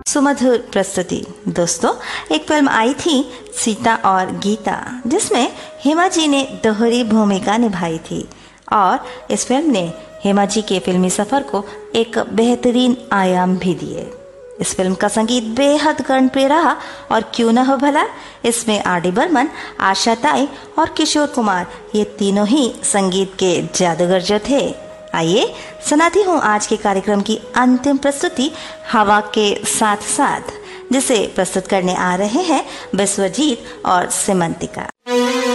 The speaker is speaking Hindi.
सुमधुर प्रस्तुति। दोस्तों, एक फिल्म आई थी सीता और गीता, जिसमें हेमा जी ने दोहरी भूमिका निभाई थी और इस फिल्म ने हेमा जी के फिल्मी सफर को एक बेहतरीन आयाम भी दिए। इस फिल्म का संगीत बेहद कर्णप्रिय रहा और क्यों न हो भला, इसमें आर.डी. बर्मन, आशा ताई और किशोर कुमार, ये तीनों ही संगीत के जादूगर जो थे। आइए सुनाती हूँ आज के कार्यक्रम की अंतिम प्रस्तुति हवा के साथ साथ, जिसे प्रस्तुत करने आ रहे हैं विश्वजीत और सिमंतिका।